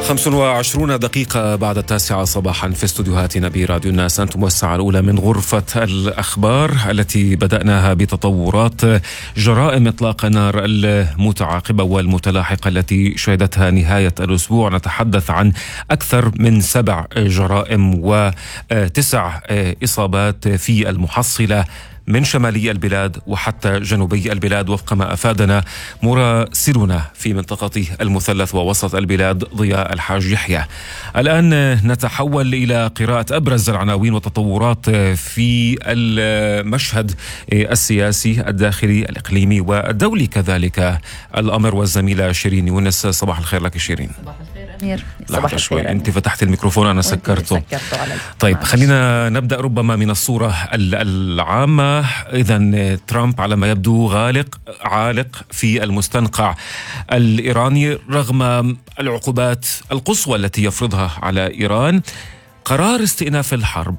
25 دقيقة بعد 9 صباحا في استوديوهاتنا براديو الناس. أنتم والساعة الأولى من غرفة الأخبار التي بدأناها بتطورات جرائم إطلاق النار المتعاقبة والمتلاحقة التي شهدتها نهاية الأسبوع. نتحدث عن أكثر من 7 جرائم و9 إصابات في المحصلة من شمالي البلاد وحتى جنوبي البلاد، وفق ما أفادنا مراسلنا في منطقة المثلث ووسط البلاد ضياء الحاج يحيى. الآن نتحول إلى قراءة أبرز العناوين والتطورات في المشهد السياسي الداخلي الإقليمي والدولي كذلك. الأمر والزميلة شيرين يونس. صباح الخير لك شيرين. صباح الخير أمير. صباح الخير. أنت فتحت الميكروفون أنا سكرته. طيب خلينا نبدأ ربما من الصورة العامة. إذن ترامب على ما يبدو عالق في المستنقع الإيراني رغم العقوبات القصوى التي يفرضها على إيران. قرار استئناف الحرب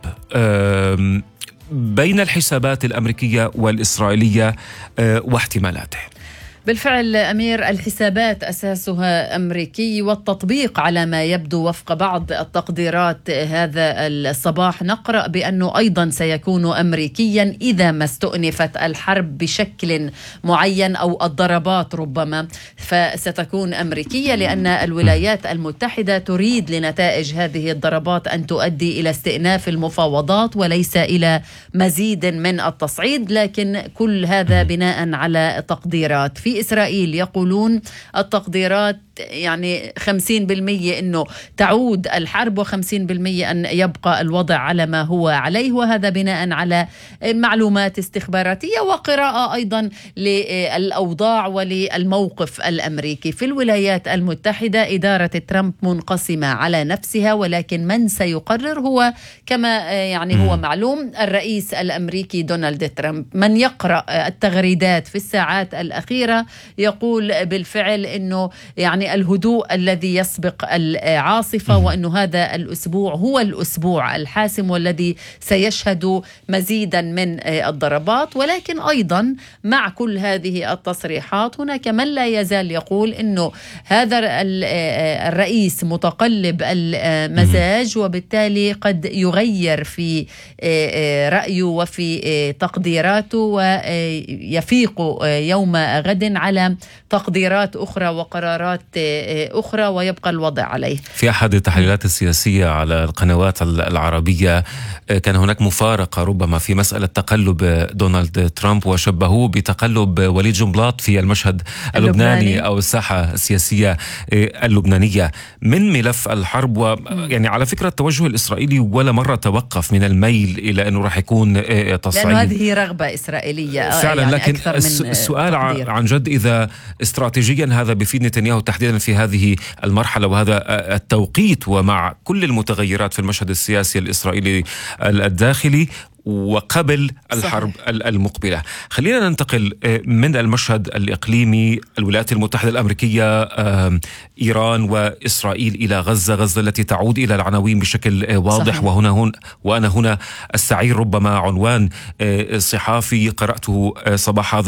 بين الحسابات الأمريكية والإسرائيلية واحتمالاته. بالفعل أمير، الحسابات أساسها أمريكي والتطبيق على ما يبدو وفق بعض التقديرات هذا الصباح نقرأ بأنه أيضا سيكون أمريكيا إذا ما استؤنفت الحرب بشكل معين أو الضربات ربما فستكون أمريكية، لأن الولايات المتحدة تريد لنتائج هذه الضربات أن تؤدي إلى استئناف المفاوضات وليس إلى مزيد من التصعيد، لكن كل هذا بناء على تقديرات. في إسرائيل يقولون التقديرات يعني 50% أنه تعود الحرب و50% أن يبقى الوضع على ما هو عليه، وهذا بناء على معلومات استخباراتية وقراءة أيضا للأوضاع وللموقف الأمريكي. في الولايات المتحدة إدارة ترامب منقسمة على نفسها، ولكن من سيقرر هو كما يعني هو معلوم الرئيس الأمريكي دونالد ترامب. من يقرأ التغريدات في الساعات الأخيرة يقول بالفعل أنه يعني الهدوء الذي يسبق العاصفة، وأنه هذا الأسبوع هو الأسبوع الحاسم والذي سيشهد مزيدا من الضربات. ولكن أيضا مع كل هذه التصريحات هناك من لا يزال يقول أنه هذا الرئيس متقلب المزاج، وبالتالي قد يغير في رأيه وفي تقديراته ويفيق يوم غد على تقديرات أخرى وقرارات أخرى ويبقى الوضع عليه. في أحد التحليلات السياسية على القنوات العربية كان هناك مفارقة ربما في مسألة تقلب دونالد ترامب، وشبهوه بتقلب وليد جنبلاط في المشهد اللبناني أو الساحة السياسية اللبنانية من ملف الحرب. ويعني على فكرة التوجه الإسرائيلي ولا مرة توقف من الميل إلى أنه راح يكون تصعيد، لأنه هذه رغبة إسرائيلية فعلا. يعني لكن السؤال عن جد إذا استراتيجيا هذا بيفيد نتنياهو تحديدا في هذه المرحلة وهذا التوقيت، ومع كل المتغيرات في المشهد السياسي الإسرائيلي الداخلي وقبل الحرب المقبلة. خلينا ننتقل من المشهد الإقليمي الولايات المتحدة الأمريكية إيران وإسرائيل إلى غزة التي تعود إلى العناوين بشكل واضح. صحيح. وأنا هنا أستعير ربما عنوان صحافي قرأته صباح هذا